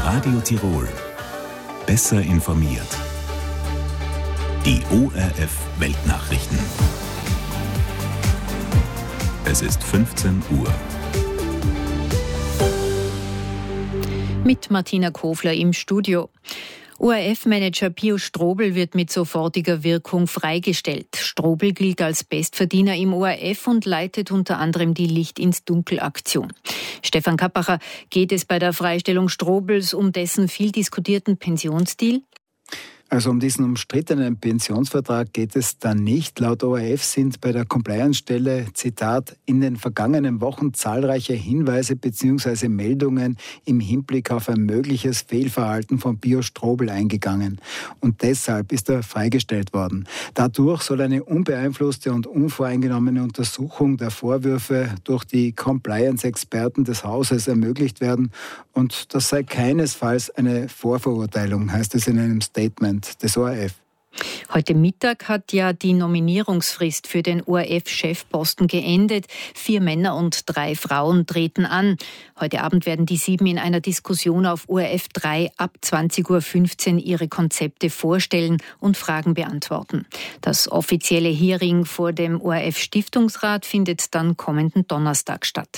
Radio Tirol. Besser informiert. Die ORF Weltnachrichten. Es ist 15 Uhr. Mit Martina Kofler im Studio. ORF-Manager Pio Strobl wird mit sofortiger Wirkung freigestellt. Strobl gilt als Bestverdiener im ORF und leitet unter anderem die Licht-ins-Dunkel-Aktion. Stefan Kappacher, geht es bei der Freistellung Strobls um dessen viel diskutierten Pensionsdeal? Also um diesen umstrittenen Pensionsvertrag geht es dann nicht. Laut ORF sind bei der Compliance-Stelle, Zitat, in den vergangenen Wochen zahlreiche Hinweise bzw. Meldungen im Hinblick auf ein mögliches Fehlverhalten von Pio Strobl eingegangen. Und deshalb ist er freigestellt worden. Dadurch soll eine unbeeinflusste und unvoreingenommene Untersuchung der Vorwürfe durch die Compliance-Experten des Hauses ermöglicht werden. Und das sei keinesfalls eine Vorverurteilung, heißt es in einem Statement des ORF. Heute Mittag hat ja die Nominierungsfrist für den ORF-Chefposten geendet. 4 Männer und 3 Frauen treten an. Heute Abend werden die 7 in einer Diskussion auf ORF 3 ab 20.15 Uhr ihre Konzepte vorstellen und Fragen beantworten. Das offizielle Hearing vor dem ORF-Stiftungsrat findet dann kommenden Donnerstag statt.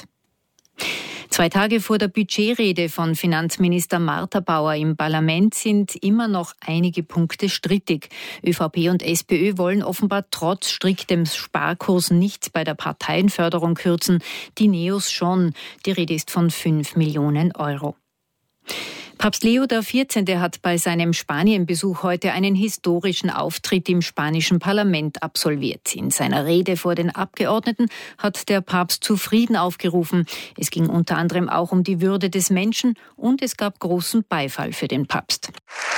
2 Tage vor der Budgetrede von Finanzminister Martha Bauer im Parlament sind immer noch einige Punkte strittig. ÖVP und SPÖ wollen offenbar trotz striktem Sparkurs nicht bei der Parteienförderung kürzen, die Neos schon. Die Rede ist von 5 Millionen Euro. Papst Leo XIV. Hat bei seinem Spanienbesuch heute einen historischen Auftritt im spanischen Parlament absolviert. In seiner Rede vor den Abgeordneten hat der Papst zu Frieden aufgerufen. Es ging unter anderem auch um die Würde des Menschen und es gab großen Beifall für den Papst.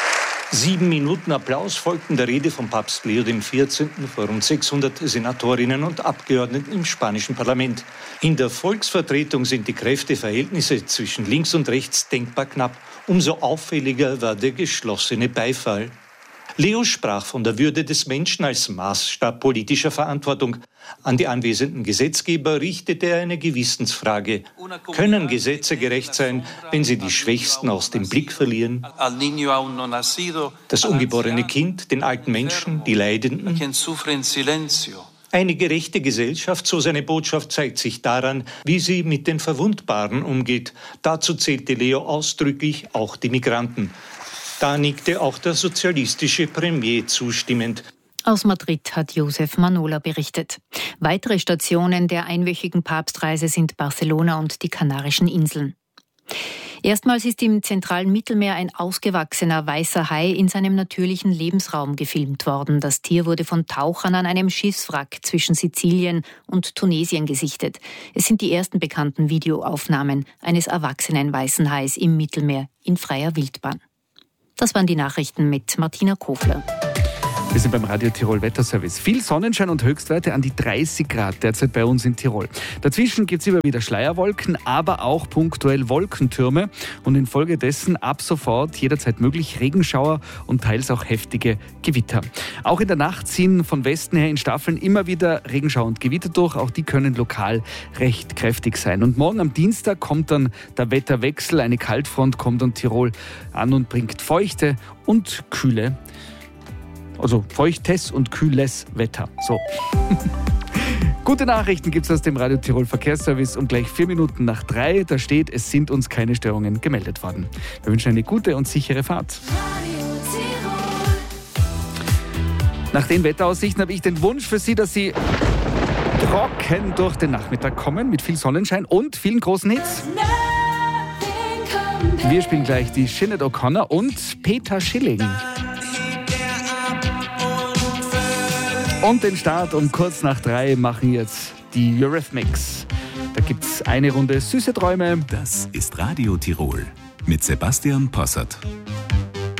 7 Minuten Applaus folgten der Rede von Papst Leo XIV. Vor rund 600 Senatorinnen und Abgeordneten im spanischen Parlament. In der Volksvertretung sind die Kräfteverhältnisse zwischen links und rechts denkbar knapp. Umso auffälliger war der geschlossene Beifall. Leo sprach von der Würde des Menschen als Maßstab politischer Verantwortung. An die anwesenden Gesetzgeber richtete er eine Gewissensfrage. Können Gesetze gerecht sein, wenn sie die Schwächsten aus dem Blick verlieren? Das ungeborene Kind, den alten Menschen, die Leidenden? Eine gerechte Gesellschaft, so seine Botschaft, zeigt sich daran, wie sie mit den Verwundbaren umgeht. Dazu zählte Leo ausdrücklich auch die Migranten. Da nickte auch der sozialistische Premier zustimmend. Aus Madrid hat Josef Manola berichtet. Weitere Stationen der einwöchigen Papstreise sind Barcelona und die Kanarischen Inseln. Erstmals ist im zentralen Mittelmeer ein ausgewachsener weißer Hai in seinem natürlichen Lebensraum gefilmt worden. Das Tier wurde von Tauchern an einem Schiffswrack zwischen Sizilien und Tunesien gesichtet. Es sind die ersten bekannten Videoaufnahmen eines erwachsenen weißen Hais im Mittelmeer in freier Wildbahn. Das waren die Nachrichten mit Martina Kofler. Wir sind beim Radio Tirol Wetterservice. Viel Sonnenschein und Höchstwerte an die 30 Grad derzeit bei uns in Tirol. Dazwischen gibt es immer wieder Schleierwolken, aber auch punktuell Wolkentürme und infolgedessen ab sofort jederzeit möglich Regenschauer und teils auch heftige Gewitter. Auch in der Nacht ziehen von Westen her in Staffeln immer wieder Regenschauer und Gewitter durch. Auch die können lokal recht kräftig sein. Und morgen am Dienstag kommt dann der Wetterwechsel. Eine Kaltfront kommt an Tirol an und bringt feuchte und kühle Also feuchtes und kühles Wetter. So. Gute Nachrichten gibt es aus dem Radio Tirol Verkehrsservice um gleich 4 Minuten nach 3. Da steht, es sind uns keine Störungen gemeldet worden. Wir wünschen eine gute und sichere Fahrt. Nach den Wetteraussichten habe ich den Wunsch für Sie, dass Sie trocken durch den Nachmittag kommen, mit viel Sonnenschein und vielen großen Hits. Wir spielen gleich die Sinead O'Connor und Peter Schilling. Und den Start um kurz nach 3 machen jetzt die Eurythmics. Da gibt's eine Runde süße Träume. Das ist Radio Tirol mit Sebastian Possert.